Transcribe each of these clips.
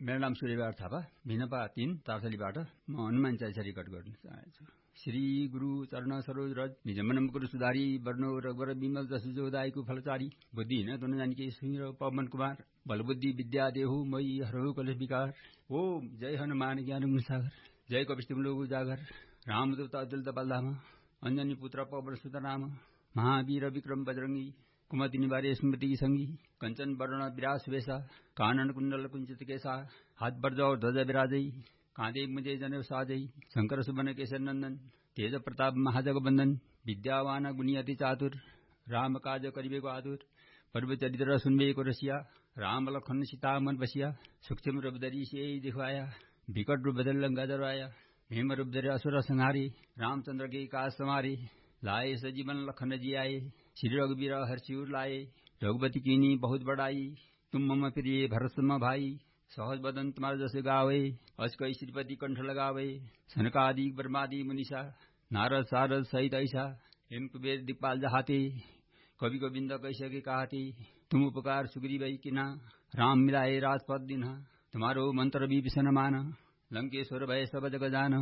मेरो नाम सूर्यबहादुर थापा, भिनपा 3 तारसलीबाट म हनुमान चालिसा रेकर्ड गर्न चाहन्छु। श्री गुरु चरण सरोज रज निजमनम गुरु सुधारी वर्णो रघुवर विमल जसु जोदायको फलचारी बुद्धिहीन तुन जानिके सुमिर पवन कुमार बलबुद्धि विद्या देहु मयि हरहु कलेश विकार। ओम जय हनुमान ज्ञान गुण सागर जय कपिष्ट लोक उजागर रामदूत अतुलित बलधाम अंजनी पुत्र पवन सुत नाम महावीर विक्रम बजरंगी कुमति निवारे स्मृति संगी कंचन वर्ण विरास वेशा कानन कुंडल कुंचित केसा हाथ बरजौ ध्वजा विराजै कांधे मुझे जनेऊ साजै शंकर सुबन केसर नंदन तेज प्रताप महाजगबंदन विद्यावान गुणी अति चातुर राम काज करिबेको आतुर प्रभु चरित्र सुनबेको रसिया राम लखन सीता मन बसिया सूक्ष्म रूप धरि सियै दिखवाया विकट रूप धरि लंका जरवाया भीम रूप धरि असुर संहारे रामचंद्र के काज समारे लाए सजीवन लखन जियाए श्री रघुवीर हर्षिउर लाए रघुपति कीनी बहुत बड़ाई तुम मम प्रिय भरत सम भाई सहज बदन तुम्हारा जस गावे अस कई श्रीपति कंठ लगावे सनकादि ब्रह्मादि मुनिषा नारद सारद सहित ऐसा हेम कुबेर दिक्पाल जहाते कवि गोविंद कैसे कहते तुम उपकार सुग्रीव किना राम मिलाए राजपद दिना तुम्हारो मंत्र विभीषण मान लंकेश्वर भय सब जग जान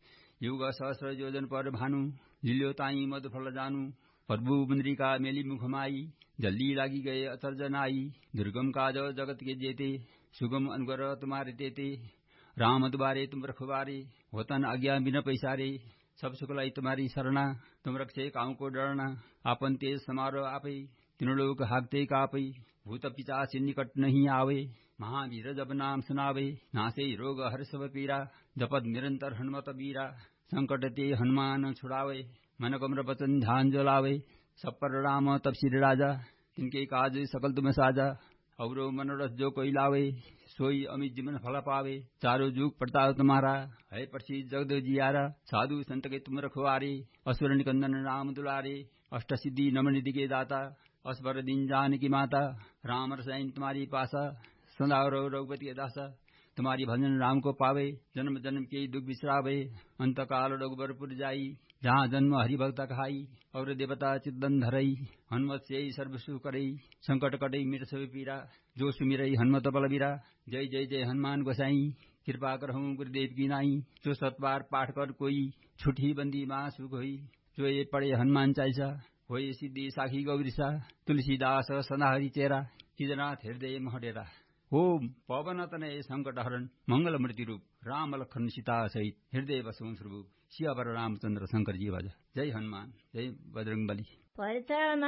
युग सहस्र योजन पर भानु लिल्यो ताई मधुफल जानू प्रभु मुंद्रिका मेली मुखमाई जल्दी लागी गए अचर्ज नाई दुर्गम काज जगत के जेते सुगम अनुग्रह तुम्हारे तेते राम दुबारे तुम रखबारे वतन आज्ञा बिना पैसारे सब सुखलाई तुम्हारी शरणा तुम रक्षे काऊ को डरना आपन तेज समारोह आपे तीनों लोग हाकते कापे भूत पिचाच निकट नहीं आवे महावीर जब नाम सुनावे नासे रोग हर सब पीरा जपत निरंतर हनुमत बीरा संकट ते हनुमान छुड़ावे मन कमर बचन ध्यान जलावे सब पर राम तब श्री राजा तिनके काज सकल तुम साजा अवरो मनोरथ जो कोई लावे सोई अमित जीवन फल पावे चारों जुग प्रताप तुम्हारा है प्रसिद्ध जगद जियारा साधु संत के तुम रखवारे असुर निकंदन राम दुलारे अष्ट सिद्धि नमन निधि के दाता असबर दिन जान की माता राम रसायन तुम्हारी पासा सदा रघुपति के दासा तुम्हारी भजन राम को पावे जन्म जन्म के दुख बिसरावे अंत काल रघुबरपुर जाई जहाँ जन्म हरि भक्त खाई और देवता चिदन धरई हनुमत से सर्व सुख करई संकट कटई मिट सब पीरा जो सुमिरई हनुमत बलबीरा जय जय जय हनुमान गोसाई कृपा करहूँ गुरुदेव की नाई जो सतबार पाठ कर कोई छुट्टी बंदी माँ सुख होई जो ये पढ़े हनुमान चालीसा होई सिद्धि साखी गौरीसा तुलसीदास सदा हरि चेरा चिदनाथ हृदय महडेरा। ओम पवन तनय संकट हरण मंगल मूर्ति रूप राम लखन सीता सहित हृदय बसवं स्वरूप सियावर रामचंद्र शंकर जी भज जय हनुमान जय बजरंग बली।